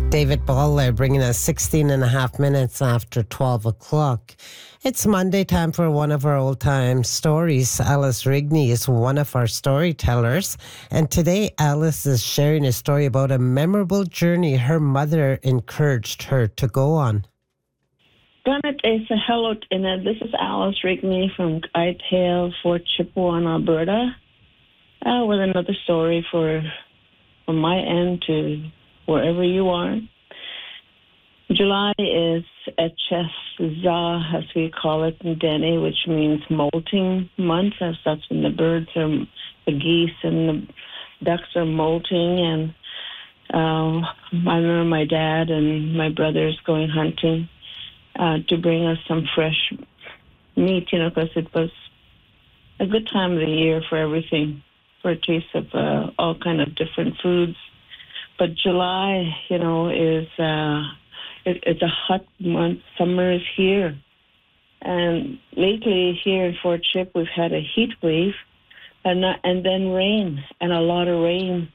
David Butler bringing us 16 and a half minutes after 12 o'clock. It's Monday time for one of our old-time stories. Alice Rigney is one of our storytellers. And today, Alice is sharing a story about a memorable journey her mother encouraged her to go on. Bennett, it's a hello, and this is Alice Rigney from Itale, Fort Chipewyan, Alberta, with another story from my end to wherever you are. July is Echesa, as we call it in Dene, which means molting month. That's when the birds are, the geese and the ducks are molting. And I remember my dad and my brothers going hunting to bring us some fresh meat, because it was a good time of the year for everything, for a taste of all kind of different foods. But July, is it's a hot month. Summer is here. And lately here in Fort Chip, we've had a heat wave and then rain, and a lot of rain.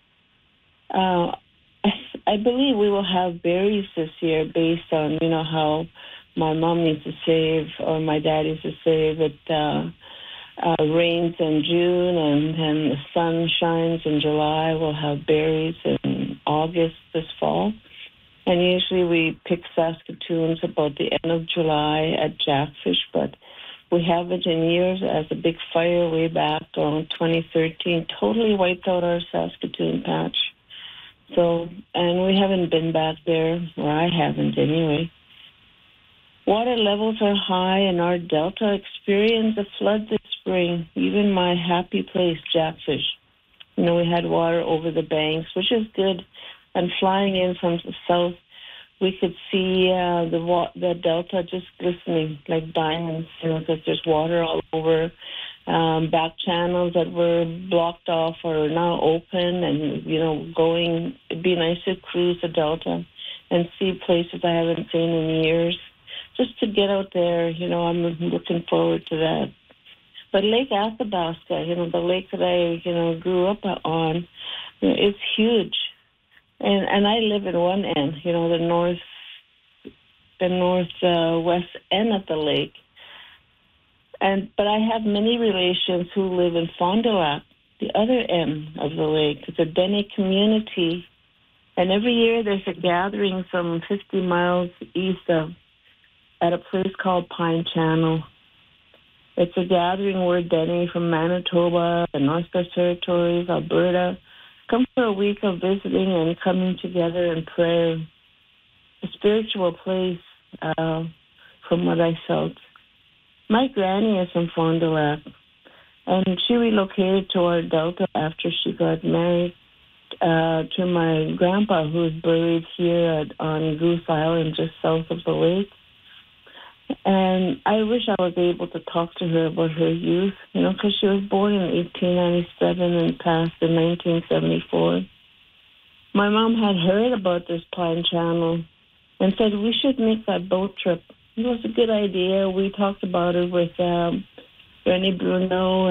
I believe we will have berries this year based on, how my mom used to save, or my dad used to save it. Rains in June and the sun shines in July. We'll have berries in August this fall. And usually we pick Saskatoons about the end of July at Jackfish, but we haven't in years, as a big fire way back around 2013 totally wiped out our Saskatoon patch. So, and we haven't been back there, or I haven't anyway. Water levels are high, and our delta experienced a flood this spring. Even my happy place, Jackfish. We had water over the banks, which is good. And flying in from the south, we could see the delta just glistening like diamonds, because there's water all over. Back channels that were blocked off are now open, and, going. It'd be nice to cruise the delta and see places I haven't seen in years. Just to get out there, I'm looking forward to that. But Lake Athabasca, the lake that I, grew up on, it's huge. And I live in one end, the northwest end of the lake. But I have many relations who live in Fond du Lac, the other end of the lake. It's a Dene community. And every year there's a gathering some 50 miles east at a place called Pine Channel. It's a gathering where Dene from Manitoba, the Northwest Territories, Alberta, come for a week of visiting and coming together in prayer. A spiritual place, from what I felt. My granny is from Fond du Lac, and she relocated to our Delta after she got married to my grandpa, who's buried here on Goose Island, just south of the lake. And I wish I was able to talk to her about her youth, because she was born in 1897 and passed in 1974. My mom had heard about this Pine Channel and said we should make that boat trip. It was a good idea. We talked about it with Rennie Bruno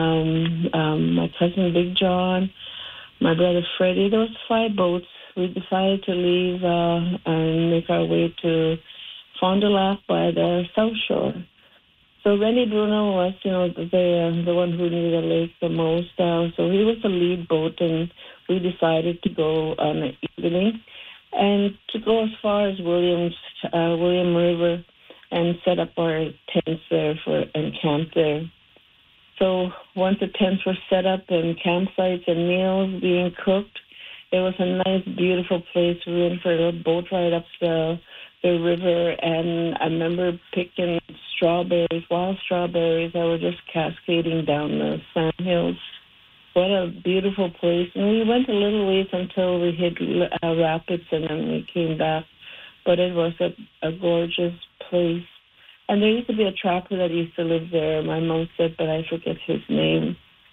and my cousin Big John, my brother Freddie. There was 5 boats. We decided to leave and make our way to Fond du Lac by the South Shore. So Rennie Bruno was, the one who knew the lake the most. So he was the lead boat, and we decided to go on the evening and to go as far as William River and set up our tents there and camp there. So once the tents were set up and campsites and meals being cooked, it was a nice, beautiful place. We went for a boat ride up the river, and I remember picking strawberries, wild strawberries that were just cascading down the sand hills. What a beautiful place. And we went a little ways until we hit rapids, and then we came back. But it was a gorgeous place. And there used to be a trapper that used to live there, my mom said, but I forget his name.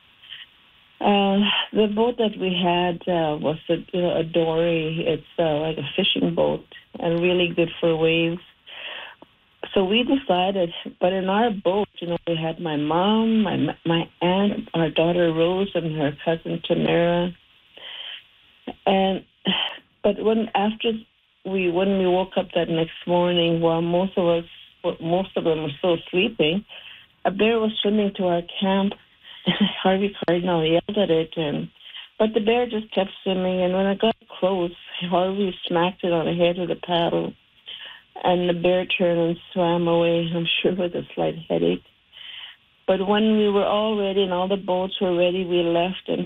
The boat that we had was a dory. It's like a fishing boat and really good for waves. So we decided, but in our boat, we had my mom, my aunt, our daughter Rose, and her cousin Tamara. But after when we woke up that next morning, while most of them were still sleeping, a bear was swimming to our camp. Harvey Cardinal yelled at it, but the bear just kept swimming. And when it got close, Harvey smacked it on the head with a paddle, and the bear turned and swam away, I'm sure with a slight headache. But when we were all ready and all the boats were ready, we left and